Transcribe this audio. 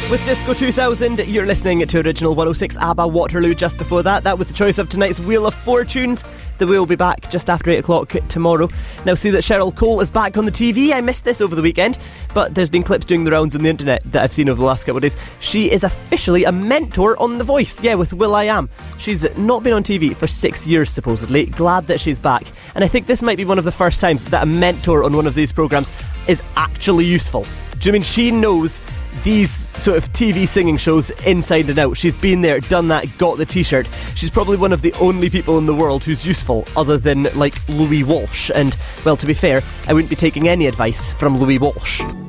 With Disco 2000, you're listening to Original 106 ABBA Waterloo. Just before that was the choice of tonight's Wheel of Fortunes. The wheel will be back just after 8 o'clock tomorrow. Now, see that Cheryl Cole is back on the TV. I missed this over the weekend, but there's been clips doing the rounds on the internet that I've seen over the last couple of days. She is officially a mentor on The Voice, with will.i.am. She's not been on TV for 6 years, supposedly. Glad that she's back. And I think this might be one of the first times that a mentor on one of these programmes is actually useful. Do you mean she knows these sort of TV singing shows inside and out? She's been there, done that, got the t-shirt. She's probably one of the only people in the world who's useful, other than, Louis Walsh. And, well, to be fair, I wouldn't be taking any advice from Louis Walsh.